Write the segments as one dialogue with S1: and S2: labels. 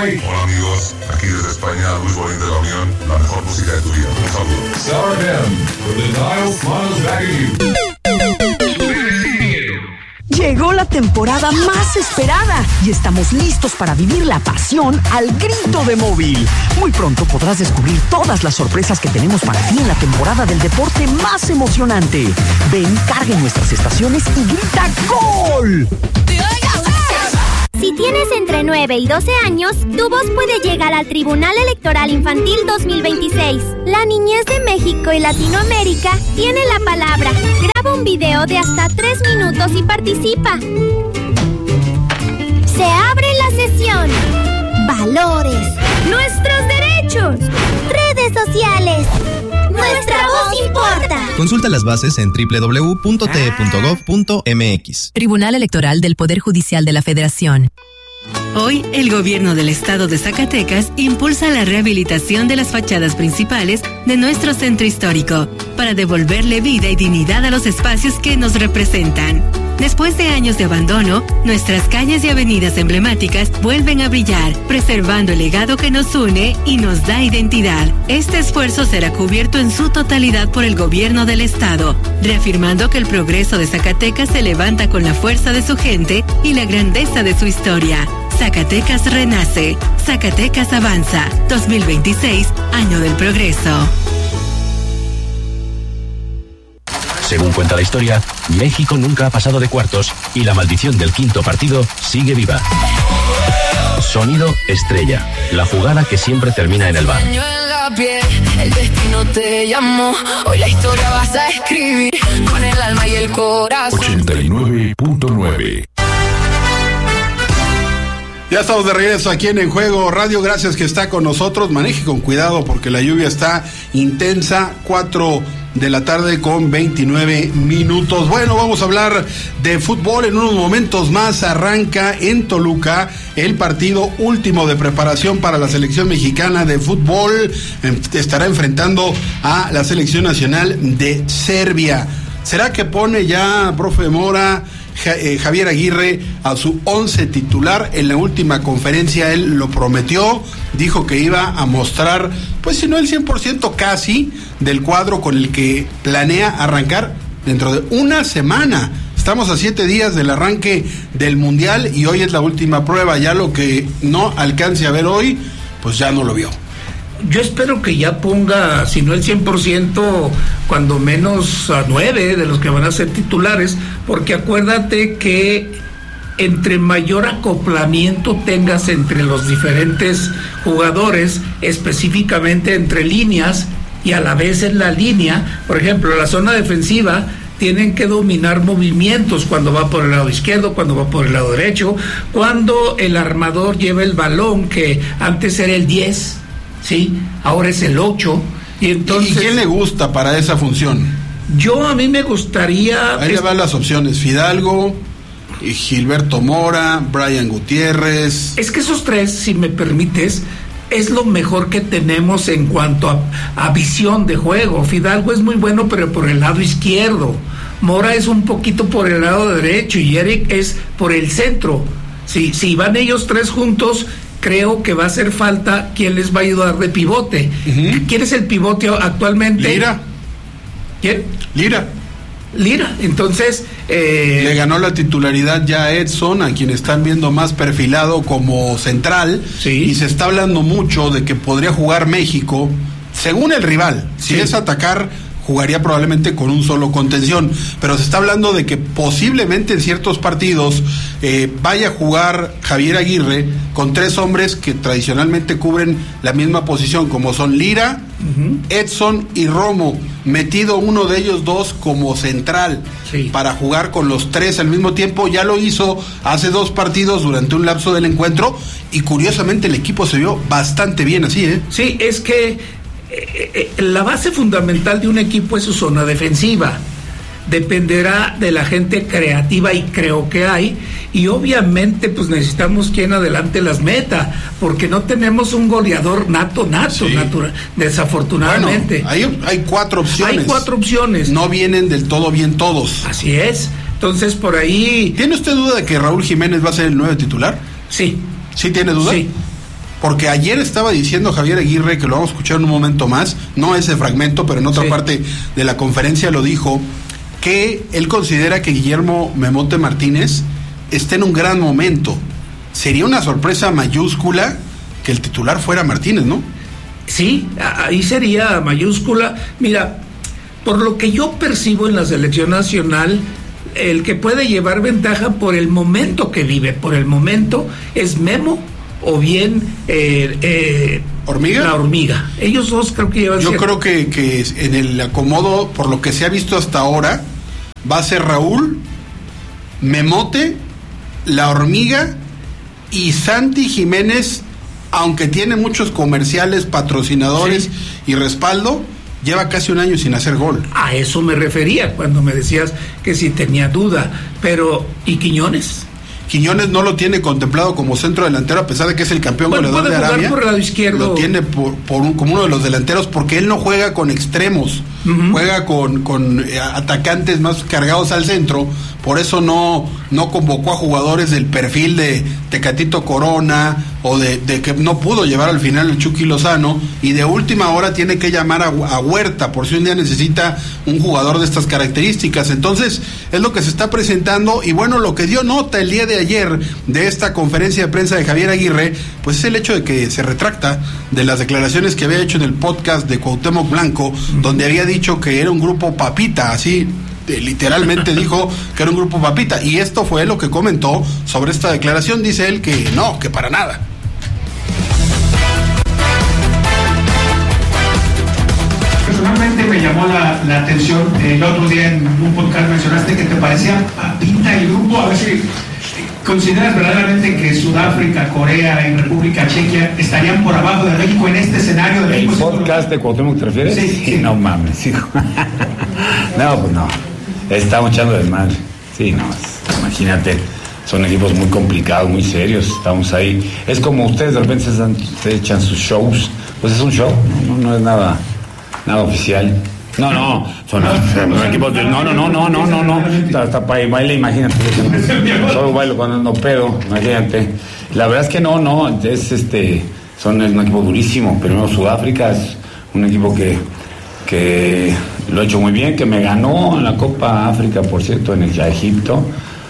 S1: Bye.
S2: Hola amigos, aquí desde España, Luis Bolín de la Unión, la mejor música de tu vida. Un saludo.
S1: Sour FM, where the dial smiles back at you.
S3: Llegó la temporada más esperada y estamos listos para vivir la pasión al grito de Móvil. Muy pronto podrás descubrir todas las sorpresas que tenemos para ti en la temporada del deporte más emocionante. Ven, carga en nuestras estaciones y grita ¡Gol!
S4: Si tienes entre 9 y 12 años, tu voz puede llegar al Tribunal Electoral Infantil 2026. La niñez de México y Latinoamérica tiene la palabra. Graba un video de hasta 3 minutos y participa. Se abre la sesión. Valores. Nuestros derechos. Redes sociales. Nuestra voz importa.
S5: Consulta las bases en www.te.gov.mx.
S6: Tribunal Electoral del Poder Judicial de la Federación. Hoy, el gobierno del estado de Zacatecas impulsa la rehabilitación de las fachadas principales de nuestro centro histórico para devolverle vida y dignidad a los espacios que nos representan. Después de años de abandono, nuestras calles y avenidas emblemáticas vuelven a brillar, preservando el legado que nos une y nos da identidad. Este esfuerzo será cubierto en su totalidad por el gobierno del estado, reafirmando que el progreso de Zacatecas se levanta con la fuerza de su gente y la grandeza de su historia. Zacatecas renace, Zacatecas avanza. 2026, año del progreso.
S7: Según cuenta la historia, México nunca ha pasado de cuartos y la maldición del quinto partido sigue viva. Sonido estrella, la jugada que siempre termina en el bar.
S8: El destino te llamó, hoy la historia vas a escribir con el alma y el corazón.
S2: 89.9.
S9: Ya estamos de regreso aquí en Juego Radio. Gracias que está con nosotros. Maneje con cuidado porque la lluvia está intensa. 4 de la tarde con 29 minutos. Bueno, vamos a hablar de fútbol. En unos momentos más arranca en Toluca el partido último de preparación para la selección mexicana de fútbol. Estará enfrentando a la selección nacional de Serbia. ¿Será que pone ya, profe Mora, Javier Aguirre a su 11 titular? En la última conferencia él lo prometió, dijo que iba a mostrar, pues si no el 100% casi, del cuadro con el que planea arrancar dentro de una semana. Estamos a 7 días del arranque del Mundial y hoy es la última prueba. Ya lo que no alcance a ver hoy, pues ya no lo vio.
S10: Yo espero que ya ponga, si no el 100%, cuando menos a 9 de los que van a ser titulares, porque acuérdate que entre mayor acoplamiento tengas entre los diferentes jugadores, específicamente entre líneas y a la vez en la línea, por ejemplo, la zona defensiva, tienen que dominar movimientos cuando va por el lado izquierdo, cuando va por el lado derecho, cuando el armador lleva el balón, que antes era el 10, ¿sí? Ahora es el 8. Y entonces,
S9: ¿y quién le gusta para esa función?
S10: A mí me gustaría...
S9: Ahí le van las opciones: Fidalgo, Gilberto Mora, Brian Gutiérrez.
S10: Es que esos tres, si me permites, es lo mejor que tenemos en cuanto a visión de juego. Fidalgo es muy bueno, pero por el lado izquierdo. Mora es un poquito por el lado derecho y Eric es por el centro. Si van ellos tres juntos, creo que va a hacer falta quien les va a ayudar de pivote. Uh-huh. ¿Quién es el pivote actualmente?
S9: Lira.
S10: ¿Quién?
S9: Lira.
S10: Entonces
S9: le ganó la titularidad ya a Edson, a quien están viendo más perfilado como central.
S10: Sí.
S9: Y se está hablando mucho de que podría jugar México según el rival. Si es atacar, jugaría probablemente con un solo contención, pero se está hablando de que posiblemente en ciertos partidos vaya a jugar Javier Aguirre con 3 hombres que tradicionalmente cubren la misma posición, como son Lira, uh-huh, Edson y Romo, metido uno de ellos 2 como central, para jugar con los 3 al mismo tiempo. Ya lo hizo hace 2 partidos durante un lapso del encuentro y curiosamente el equipo se vio bastante bien así, ¿eh?
S10: Sí, es que la base fundamental de un equipo es su zona defensiva. Dependerá de la gente creativa, y creo que hay, y obviamente pues necesitamos quien adelante las meta, porque no tenemos un goleador nato, desafortunadamente.
S9: Bueno, hay 4 opciones.
S10: Hay 4 opciones.
S9: No vienen del todo bien todos.
S10: Así es. Entonces por ahí...
S9: ¿Tiene usted duda de que Raúl Jiménez va a ser el 9 titular?
S10: Sí.
S9: ¿Sí tiene duda?
S10: Sí.
S9: Porque ayer estaba diciendo Javier Aguirre, que lo vamos a escuchar en un momento más, no ese fragmento, pero en otra parte de la conferencia lo dijo, que él considera que Guillermo Memote Martínez está en un gran momento. Sería una sorpresa mayúscula que el titular fuera Martínez, ¿no?
S10: Sí, ahí sería mayúscula. Mira, por lo que yo percibo en la selección nacional, el que puede llevar ventaja por el momento que vive, por el momento, es Memo o bien
S9: ¿Hormiga?
S10: La Hormiga. Ellos dos creo que llevan...
S9: Yo creo que en el acomodo, por lo que se ha visto hasta ahora, va a ser Raúl, Memote, La Hormiga y Santi Jiménez, aunque tiene muchos comerciales, patrocinadores y respaldo, lleva casi un año sin hacer gol.
S10: A eso me refería cuando me decías que si tenía duda. Pero, ¿y Quiñones?
S9: Quiñones no lo tiene contemplado como centro delantero, a pesar de que es el campeón goleador de Arabia.
S10: Puede jugar por el lado izquierdo.
S9: Lo tiene como uno de los delanteros, porque él no juega con extremos, juega con atacantes más cargados al centro. Por eso no convocó a jugadores del perfil de Tecatito Corona o de que no pudo llevar al final el Chucky Lozano, y de última hora tiene que llamar a Huerta por si un día necesita un jugador de estas características. Entonces es lo que se está presentando, y bueno, lo que dio nota el día de ayer de esta conferencia de prensa de Javier Aguirre, pues es el hecho de que se retracta de las declaraciones que había hecho en el podcast de Cuauhtémoc Blanco, donde había dicho que era un grupo papita, así literalmente dijo que era un grupo papita, y esto fue lo que comentó sobre esta declaración. Dice él que no, que para nada.
S5: Personalmente me llamó la atención, el otro día en un podcast mencionaste que te parecía papita el grupo. A ver si consideras verdaderamente que Sudáfrica, Corea y República Chequia estarían por abajo de México en este escenario de México.
S11: ¿El podcast de Cuauhtémoc te refieres?
S5: Sí.
S11: No mames, hijo. No, pues no. Estamos echando del mal. Sí, no, imagínate, son equipos muy complicados, muy serios, estamos ahí. Es como ustedes de repente se echan sus shows, pues es un show, no es nada oficial. No, son equipos de... No. Hasta para baile, imagínate. Solo bailo cuando ando pedo, imagínate. La verdad es que no, es son un equipo durísimo. Primero Sudáfrica es un equipo que lo ha hecho muy bien, que me ganó en la Copa África, por cierto, en el Egipto,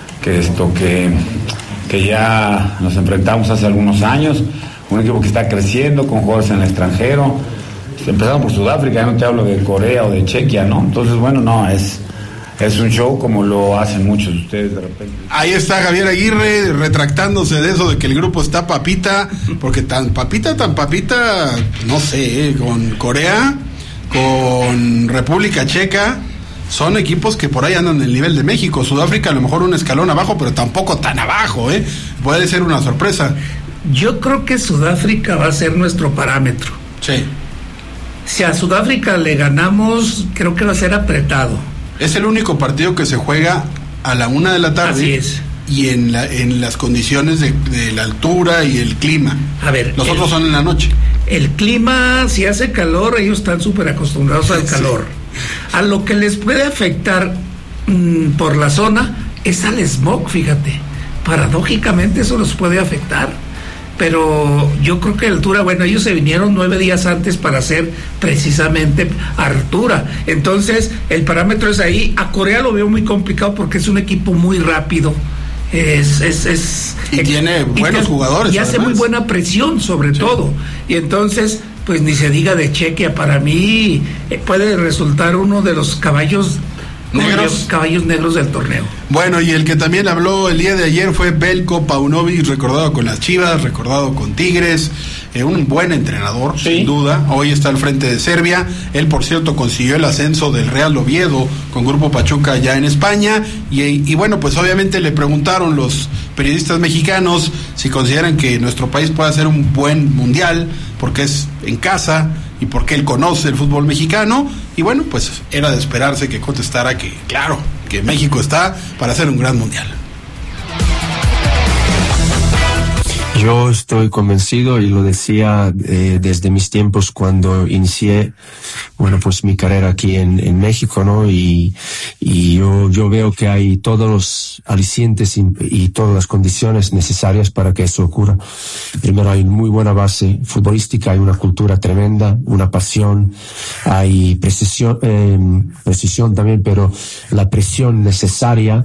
S11: que ya nos enfrentamos hace algunos años, un equipo que está creciendo con jugadores en el extranjero. Empezamos por Sudáfrica, ya no te hablo de Corea o de Chequia, ¿no? Entonces, bueno, no, es un show como lo hacen muchos de ustedes de repente.
S9: Ahí está Javier Aguirre retractándose de eso de que el grupo está papita, porque tan papita, no sé, con Corea, con República Checa, son equipos que por ahí andan en el nivel de México. Sudáfrica a lo mejor un escalón abajo, pero tampoco tan abajo, puede ser una sorpresa.
S10: Yo creo que Sudáfrica va a ser nuestro parámetro.
S9: Sí.
S10: Si a Sudáfrica le ganamos, creo que va a ser apretado.
S9: Es el único partido que se juega a la 1 de la tarde.
S10: Así es.
S9: Y en las condiciones de la altura y el clima.
S10: A ver,
S9: los otros son en la noche.
S10: El clima, si hace calor, ellos están súper acostumbrados al calor. A lo que les puede afectar por la zona es al smog, fíjate. Paradójicamente eso los puede afectar. Pero yo creo que altura, bueno, ellos se vinieron 9 días antes para hacer precisamente altura. Entonces, el parámetro es ahí. A Corea lo veo muy complicado porque es un equipo muy rápido.
S9: Y tiene buenos jugadores.
S10: Y hace muy buena presión, sobre todo. Y entonces, pues ni se diga de Chequia. Para mí puede resultar uno de los caballos negros del torneo.
S9: Bueno, y el que también habló el día de ayer fue Belko Paunovic, recordado con las Chivas, recordado con Tigres, un buen entrenador, sin duda. Hoy está al frente de Serbia. Él, por cierto, consiguió el ascenso del Real Oviedo con Grupo Pachuca ya en España. Y bueno, pues obviamente le preguntaron los periodistas mexicanos si consideran que nuestro país puede hacer un buen mundial, porque es en casa y porque él conoce el fútbol mexicano. Y bueno, pues era de esperarse que contestara que, claro, que México está para hacer un gran mundial.
S12: Yo estoy convencido, y lo decía desde mis tiempos cuando inicié, pues mi carrera aquí en México, ¿no? Y yo veo que hay todos los alicientes y todas las condiciones necesarias para que eso ocurra. Primero, hay muy buena base futbolística, hay una cultura tremenda, una pasión, hay precisión también, pero la presión necesaria,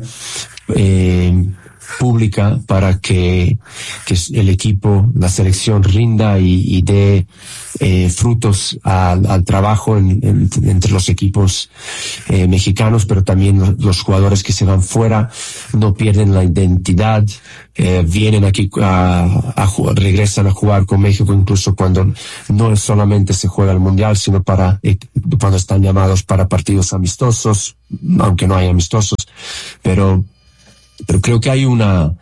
S12: pública, para que el equipo, la selección rinda y dé frutos al trabajo entre los equipos mexicanos, pero también los jugadores que se van fuera no pierden la identidad, vienen aquí regresan a jugar con México, incluso cuando no solamente se juega el mundial, sino cuando están llamados para partidos amistosos, aunque no hay amistosos, pero creo que hay una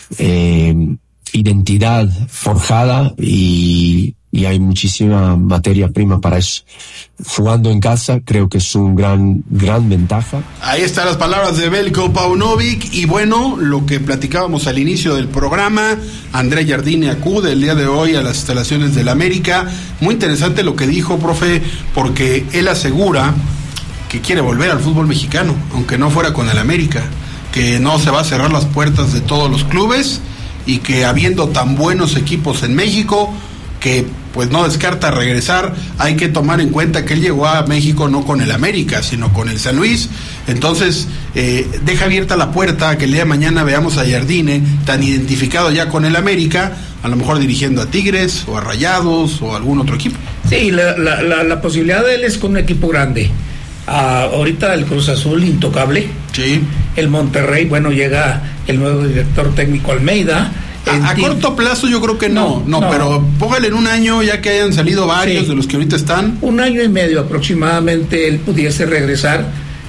S12: identidad forjada y hay muchísima materia prima para eso. Jugando en casa creo que es un gran ventaja.
S9: Ahí están las palabras de Veljko Paunovic. Y bueno, lo que platicábamos al inicio del programa, André Jardine acude el día de hoy a las instalaciones del América. Muy interesante lo que dijo, profe, porque él asegura que quiere volver al fútbol mexicano, aunque no fuera con el América, que no se va a cerrar las puertas de todos los clubes y que habiendo tan buenos equipos en México, que pues no descarta regresar. Hay que tomar en cuenta que él llegó a México no con el América, sino con el San Luis. Entonces deja abierta la puerta a que el día de mañana veamos a Jardine tan identificado ya con el América, a lo mejor dirigiendo a Tigres o a Rayados o a algún otro equipo.
S10: Sí, la posibilidad de él es con un equipo grande. Ahorita el Cruz Azul intocable.
S9: Sí.
S10: El Monterrey, llega el nuevo director técnico Almeida.
S9: A corto plazo yo creo que no, pero póngale en un año, ya que hayan salido varios de los que ahorita están.
S10: 1 año y medio aproximadamente él pudiese regresar,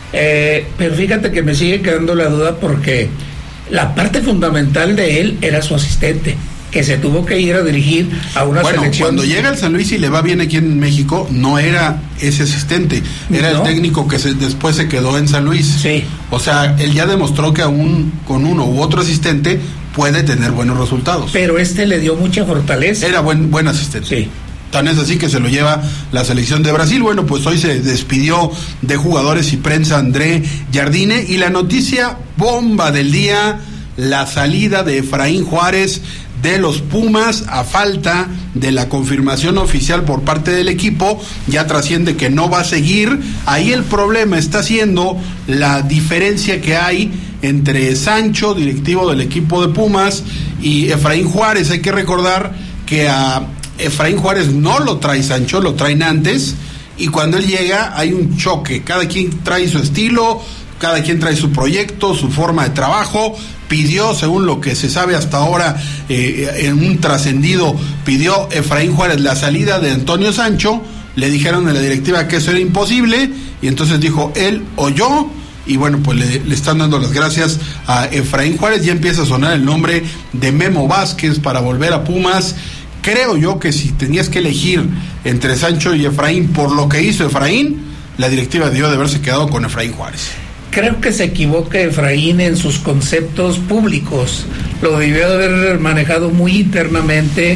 S10: pero fíjate que me sigue quedando la duda, porque la parte fundamental de él era su asistente, que se tuvo que ir a dirigir a una selección.
S9: Cuando llega al San Luis y le va bien aquí en México, no era ese asistente, era el técnico que después se quedó en San Luis.
S10: Sí.
S9: O sea, él ya demostró que aún con uno u otro asistente puede tener buenos resultados.
S10: Pero le dio mucha fortaleza.
S9: Era buen asistente.
S10: Sí.
S9: Tan es así que se lo lleva la selección de Brasil. Bueno, pues hoy se despidió de jugadores y prensa André Jardine, y la noticia bomba del día, la salida de Efraín Juárez de los Pumas a falta de la confirmación oficial por parte del equipo. Ya trasciende que no va a seguir. Ahí el problema está siendo la diferencia que hay entre Sancho, directivo del equipo de Pumas, y Efraín Juárez. Hay que recordar que a Efraín Juárez no lo trae Sancho, lo traen antes, y cuando él llega hay un choque. Cada quien trae su estilo, cada quien trae su proyecto, su forma de trabajo. Pidió, según lo que se sabe hasta ahora, en un trascendido, pidió Efraín Juárez la salida de Antonio Sancho. Le dijeron en la directiva que eso era imposible, y entonces dijo él o yo. Y bueno, pues le están dando las gracias a Efraín Juárez. Ya empieza a sonar el nombre de Memo Vázquez para volver a Pumas. Creo yo que si tenías que elegir entre Sancho y Efraín por lo que hizo Efraín, la directiva debió de haberse quedado con Efraín Juárez.
S10: Creo que se equivoca Efraín en sus conceptos públicos. Lo debió de haber manejado muy internamente,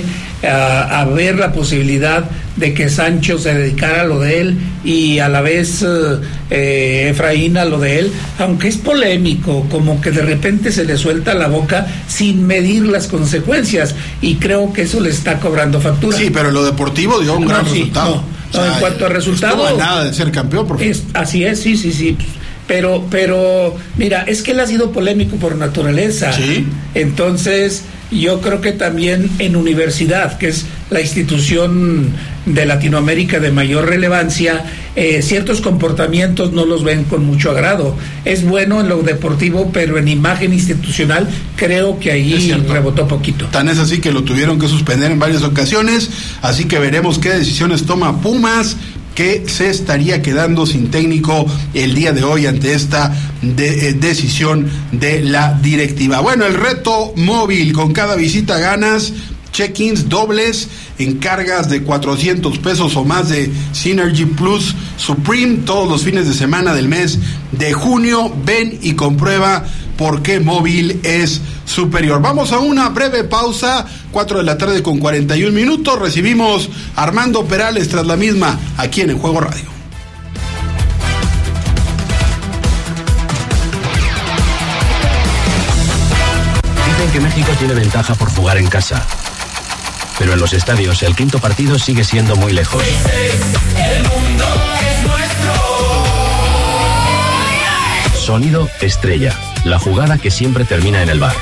S10: a ver la posibilidad de que Sancho se dedicara a lo de él y a la vez Efraín a lo de él, aunque es polémico, como que de repente se le suelta la boca sin medir las consecuencias, y creo que eso le está cobrando factura.
S9: Sí, pero lo deportivo dio un gran resultado.
S10: En cuanto a resultado,
S9: estuvo a nada de ser campeón,
S10: así es, sí. Pero mira, es que él ha sido polémico por naturaleza.
S9: Sí.
S10: Entonces yo creo que también en universidad, que es la institución de Latinoamérica de mayor relevancia, ciertos comportamientos no los ven con mucho agrado. Es bueno en lo deportivo, pero en imagen institucional creo que ahí rebotó poquito.
S9: Tan es así que lo tuvieron que suspender en varias ocasiones, así que veremos qué decisiones toma Pumas, que se estaría quedando sin técnico el día de hoy ante esta decisión de la directiva. Bueno, el reto móvil: con cada visita ganas check-ins dobles en cargas de $400 o más de Synergy Plus Supreme todos los fines de semana del mes de junio. Ven y comprueba por qué Móvil es superior. Vamos a una breve pausa, 4 de la tarde con 41 minutos. Recibimos a Armando Perales tras la misma, aquí en Juego Radio.
S7: Dicen que México tiene ventaja por jugar en casa, pero en los estadios el quinto partido sigue siendo muy lejos.
S8: El mundo es nuestro.
S7: Sonido Estrella, la jugada que siempre termina en el bar.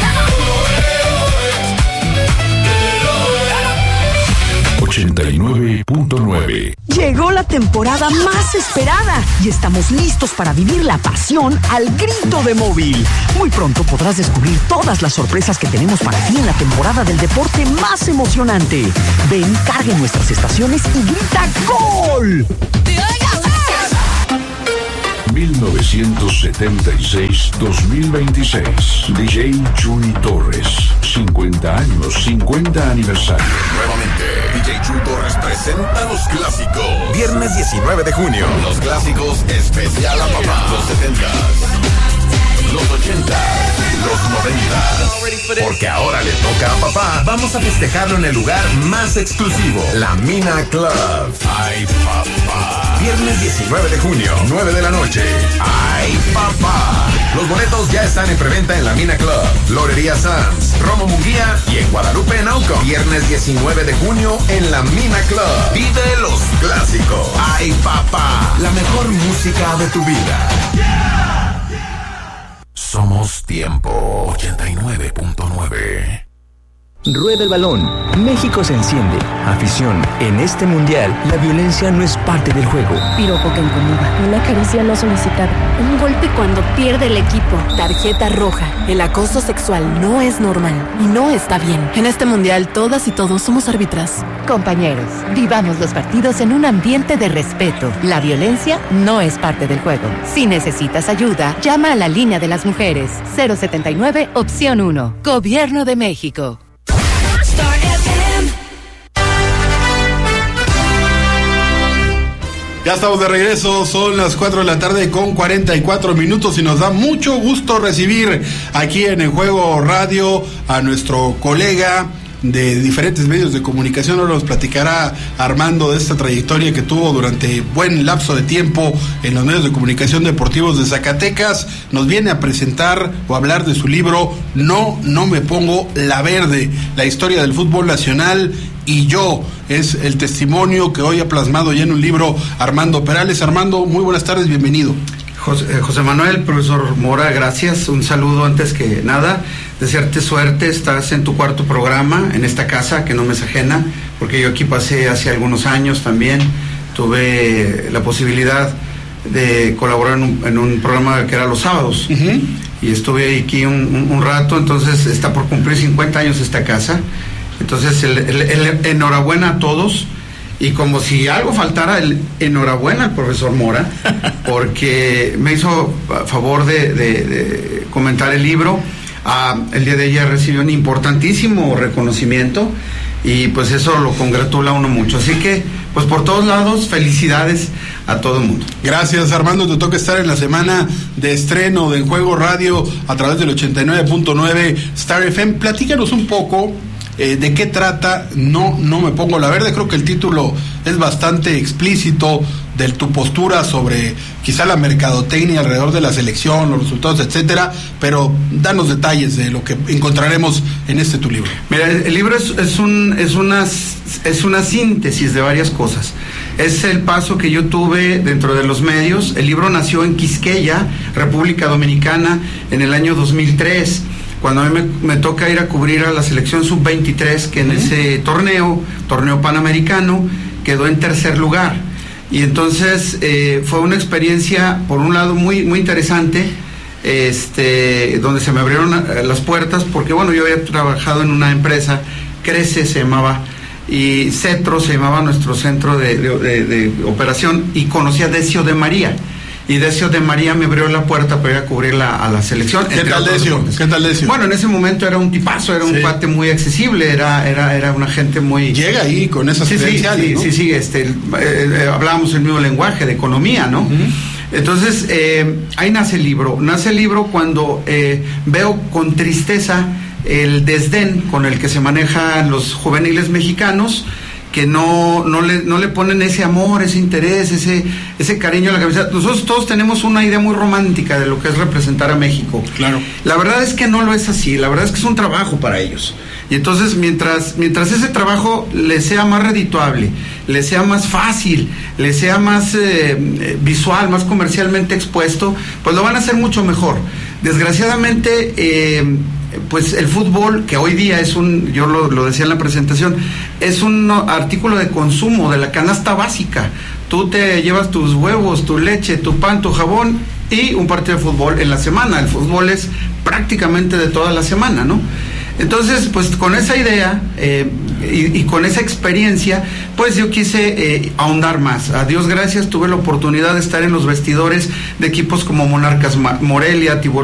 S3: Llegó la temporada más esperada y estamos listos para vivir la pasión al grito de Móvil. Muy pronto podrás descubrir todas las sorpresas que tenemos para ti en la temporada del deporte más emocionante. Ven, cargue nuestras estaciones y grita ¡Gol!
S1: 1976-2026. DJ Chuy Torres. 50 años, 50 aniversario.
S13: Nuevamente, DJ Chuy Torres presenta los clásicos. Viernes 19 de junio. Los clásicos especial a papá. Los 70s, los 80s, los 90s. Porque ahora le toca a papá. Vamos a festejarlo en el lugar más exclusivo, la Mina Club. Ay, papá. Viernes 19 de junio, 9 de la noche. ¡Ay, papá! Los boletos ya están en preventa en la Mina Club, Lorería Sanz, Romo Munguía y en Guadalupe, Nauco. Viernes 19 de junio en la Mina Club. Vive los clásicos. ¡Ay, papá! La mejor música de tu vida. Somos Tiempo 89.9.
S14: Rueda el balón. México se enciende. Afición. En este mundial, la violencia no es parte del juego.
S15: Piropo que incomoda. Una caricia no solicitada. Un golpe cuando pierde el equipo. Tarjeta roja. El acoso sexual no es normal y no está bien. En este mundial, todas y todos somos árbitras.
S16: Compañeros, vivamos los partidos en un ambiente de respeto. La violencia no es parte del juego. Si necesitas ayuda, llama a la línea de las mujeres. 079, opción 1. Gobierno de México.
S9: Ya estamos de regreso, son las 4 de la tarde con 44 minutos y nos da mucho gusto recibir aquí en el Juego Radio a nuestro colega de diferentes medios de comunicación. Ahora nos platicará Armando de esta trayectoria que tuvo durante buen lapso de tiempo en los medios de comunicación deportivos de Zacatecas. Nos viene a presentar o hablar de su libro No me pongo la verde, la historia del fútbol nacional y yo. Es el testimonio que hoy ha plasmado ya en un libro Armando Perales. Armando, muy buenas tardes, bienvenido.
S17: José Manuel, profesor Mora, gracias. Un saludo antes que nada. Desearte suerte. Estás en tu cuarto programa en esta casa, que no me es ajena, porque yo aquí pasé hace algunos años también. Tuve la posibilidad de colaborar en un programa que era los sábados. Y estuve aquí un rato, entonces está por cumplir 50 años esta casa. Entonces, el enhorabuena a todos. Y como si algo faltara, el enhorabuena al profesor Mora, porque me hizo favor de comentar el libro. El día de ayer recibió un importantísimo reconocimiento y pues eso lo congratula a uno mucho. Así que, pues por todos lados, felicidades a todo el mundo.
S9: Gracias, Armando. Te toca estar en la semana de estreno de Juego Radio a través del 89.9 Star FM. Platícanos un poco de qué trata No me pongo la verde. Creo que el título es bastante explícito de tu postura sobre quizá la mercadotecnia alrededor de la selección, los resultados, etcétera, pero danos detalles de lo que encontraremos en tu libro.
S17: Mira, el libro es una síntesis de varias cosas. Es el paso que yo tuve dentro de los medios. El libro nació en Quisqueya, República Dominicana, en el año 2003. Cuando a mí me toca ir a cubrir a la selección sub-23, que en ese torneo panamericano, quedó en tercer lugar. Y entonces fue una experiencia, por un lado, muy, muy interesante, donde se me abrieron las puertas, porque bueno, yo había trabajado en una empresa, Crece se llamaba, y Cetro se llamaba nuestro centro de operación, y conocí a Decio de María. Y Decio de María me abrió la puerta para ir a cubrir a la selección.
S9: ¿Qué tal Decio?
S17: Bueno, en ese momento era un tipazo, era un cuate muy accesible, era una gente muy...
S9: Llega ahí con esas credenciales, ¿no?
S17: Sí, hablábamos el mismo lenguaje de economía, ¿no? Entonces, ahí nace el libro cuando veo con tristeza el desdén con el que se manejan los juveniles mexicanos, que no le ponen ese amor, ese interés, ese cariño a la camiseta. Nosotros todos tenemos una idea muy romántica de lo que es representar a México.
S9: Claro.
S17: La verdad es que no lo es así, la verdad es que es un trabajo para ellos. Y entonces, mientras ese trabajo les sea más redituable, les sea más fácil, les sea más visual, más comercialmente expuesto, pues lo van a hacer mucho mejor. Desgraciadamente, pues el fútbol, que hoy día es yo lo decía en la presentación, es un artículo de consumo de la canasta básica. Tú te llevas tus huevos, tu leche, tu pan, tu jabón y un partido de fútbol en la semana. El fútbol es prácticamente de toda la semana, ¿no? Entonces, pues con esa idea y con esa experiencia, pues yo quise ahondar más. A Dios gracias, tuve la oportunidad de estar en los vestidores de equipos como Monarcas Morelia, Tiburón